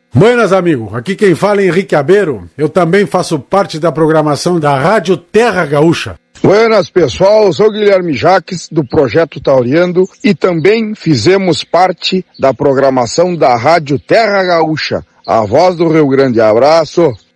Buenas, amigo. Aqui quem fala é Henrique Abeiro. Eu também faço parte da programação da Rádio Terra Gaúcha. Buenas, pessoal. Eu sou Guilherme Jaques, do Projeto Tauriando, e também fizemos parte da programação da Rádio Terra Gaúcha, a voz do Rio Grande. Abraço.